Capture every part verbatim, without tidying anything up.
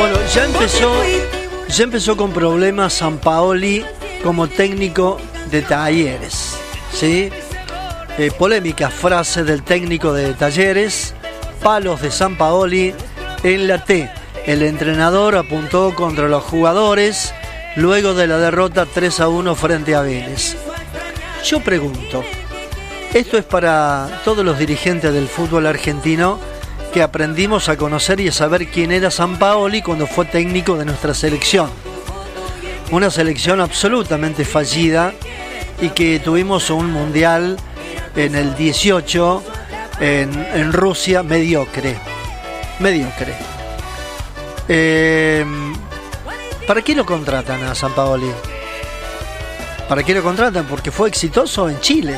Bueno, ya empezó, ya empezó con problemas Sampaoli como técnico de Talleres, ¿sí? Eh, polémica frase del técnico de Talleres, palos de Sampaoli en la T. El entrenador apuntó contra los jugadores luego de la derrota tres a uno frente a Vélez. Yo pregunto, esto es para todos los dirigentes del fútbol argentino que aprendimos a conocer y a saber quién era Sampaoli cuando fue técnico de nuestra selección. Una selección absolutamente fallida y que tuvimos un mundial en el dieciocho en, en Rusia mediocre. Mediocre. Eh, ¿Para qué lo contratan a Sampaoli? ¿Para qué lo contratan? Porque fue exitoso en Chile.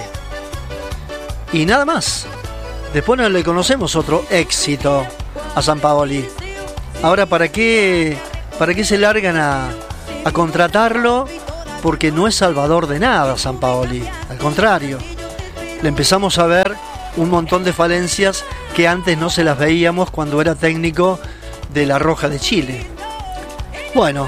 Y nada más. Después no le conocemos otro éxito a Sampaoli. Ahora, ¿para qué, para qué se largan a, a contratarlo? Porque no es salvador de nada Sampaoli. Al contrario, le empezamos a ver un montón de falencias que antes no se las veíamos cuando era técnico de La Roja de Chile. Bueno,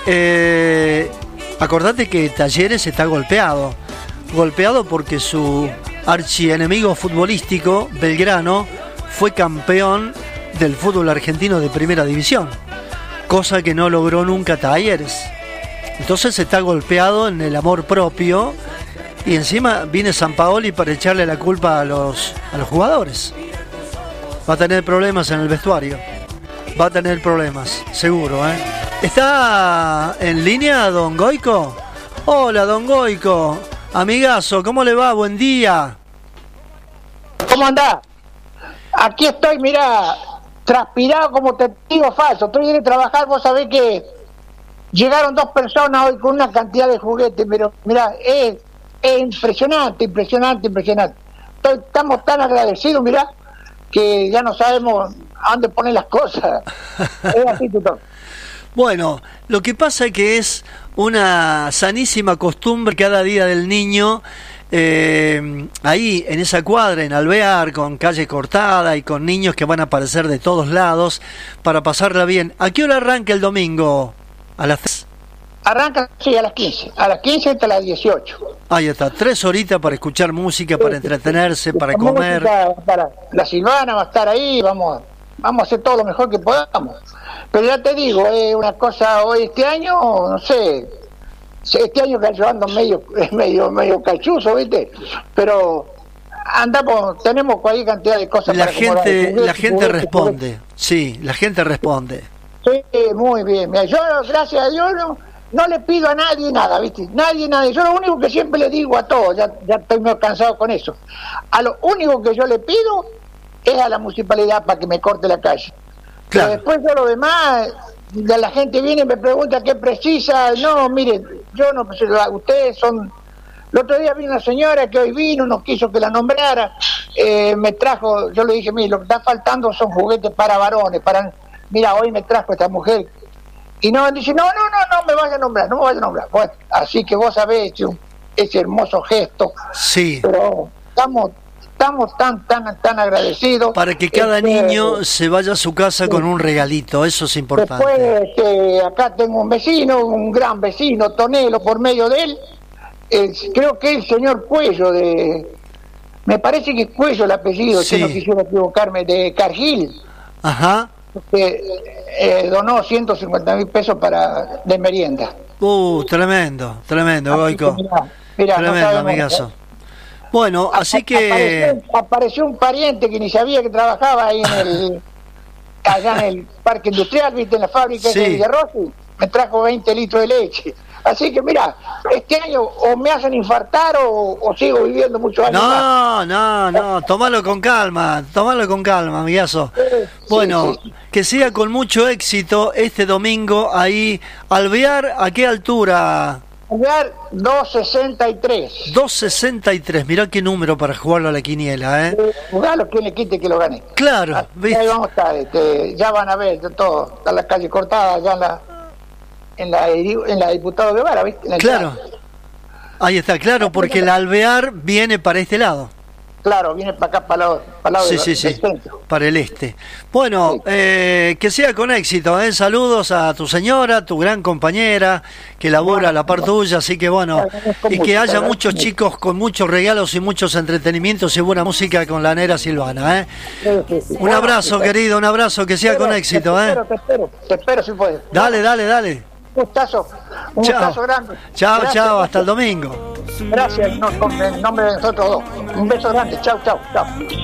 eh, acordate que Talleres está golpeado. Golpeado porque su archienemigo futbolístico, Belgrano, fue campeón del fútbol argentino de primera división, cosa que no logró nunca Talleres. Entonces está golpeado en el amor propio y encima viene Sampaoli para echarle la culpa a los, a los jugadores. Va a tener problemas en el vestuario. Va a tener problemas, seguro, ¿eh? ¿Está en línea don Goico? Hola, don Goico. Amigazo, ¿cómo le va? Buen día. ¿Cómo andás? Aquí estoy, mirá, transpirado como testigo falso. Estoy de trabajar, vos sabés que llegaron dos personas hoy con una cantidad de juguetes, pero mirá, es, es impresionante, impresionante, impresionante. Estoy, estamos tan agradecidos, mirá, que ya no sabemos a dónde poner las cosas. Es así, Tutón. Bueno, lo que pasa es que es una sanísima costumbre cada día del niño, eh, ahí en esa cuadra, en Alvear, con calle cortada y con niños que van a aparecer de todos lados para pasarla bien. ¿A qué hora arranca el domingo? ¿A las tres? Arranca, sí, a las quince. A las quince hasta las dieciocho. Ahí está, tres horitas para escuchar música, para entretenerse, para comer. Para la Silvana va a estar ahí, vamos, vamos a hacer todo lo mejor que podamos. Pero ya te digo, es eh, una cosa hoy este año, no sé, este año que yo ando medio, medio, medio cachuzo, ¿viste? Pero andamos, tenemos cualquier cantidad de cosas. La para gente, juguete, la gente juguete, responde, juguete. Sí, la gente responde. Sí, muy bien. Mira, yo, gracias a Dios, no, no le pido a nadie nada, ¿viste? Nadie, nadie. Yo lo único que siempre le digo a todos, ya, ya estoy medio cansado con eso. A lo único que yo le pido es a la municipalidad para que me corte la calle. Claro. Pero después de lo demás, de la gente viene y me pregunta qué precisa. No, miren, yo no, ustedes son... El otro día vino una señora que hoy vino, no quiso que la nombrara, eh, me trajo, yo le dije, mire, lo que está faltando son juguetes para varones, para... Mira, hoy me trajo esta mujer, y no, dice, no, no, no, no me vaya a nombrar, no me vaya a nombrar. Bueno, así que vos sabés ese, ese hermoso gesto. Sí. Pero estamos... Estamos tan, tan, tan agradecidos. Para que cada este, niño se vaya a su casa sí. con un regalito, eso es importante. Después, este, acá tengo un vecino, un gran vecino, Tonelo, por medio de él, el, creo que es el señor Cuello, de me parece que es Cuello el apellido, sí. Si no quisiera equivocarme, de Cargill. Ajá. Que eh, donó ciento cincuenta mil pesos para de merienda. Uh, tremendo, tremendo, Goico. Mirá, mirá, tremendo, no amigazo. Bueno, así que... Apareció, apareció un pariente que ni sabía que trabajaba ahí en el... allá en el parque industrial, viste, en la fábrica sí. de Villarrosi, me trajo veinte litros de leche. Así que mira, este año o me hacen infartar o, o sigo viviendo muchos años no, más. No, no, no, tomalo con calma, tomalo con calma, amigazo. Sí, bueno, sí, sí. Que siga con mucho éxito este domingo ahí, Alvear, ¿a qué altura? Alvear dos sesenta y tres. dos sesenta y tres, mirá qué número para jugarlo a la quiniela, ¿eh? Jugalo, quien le quite que lo gane. Claro, Ahí ¿viste? vamos a estar, este, ya van a ver todo, está la calle cortada, ya en la en la, en la Diputado Guevara, ¿viste? Claro, ahí está, claro, porque el Alvear viene para este lado. Claro, viene para acá, para el lado, para el lado Sí, del, sí, sí, del centro. para el este. Bueno, Sí. eh, que sea con éxito, ¿eh? Saludos a tu señora, tu gran compañera, que labura Bueno, a la par tuya, así que bueno, te agradezco y que mucho, te haya agradezco muchos mucho. chicos con muchos regalos y muchos entretenimientos y buena música con la Nera Silvana, ¿eh? Sí, sí, sí. Un Bueno, abrazo, te- querido, un abrazo, que sea te con espero, éxito, te ¿eh? espero, te espero, te espero si puedes. Dale, dale, dale. Un gustazo, un Chao. gustazo grande. Chao, Gracias, chao, hasta el domingo. Gracias, no, con- en nombre de nosotros dos. Un beso grande, chao, chao, chao.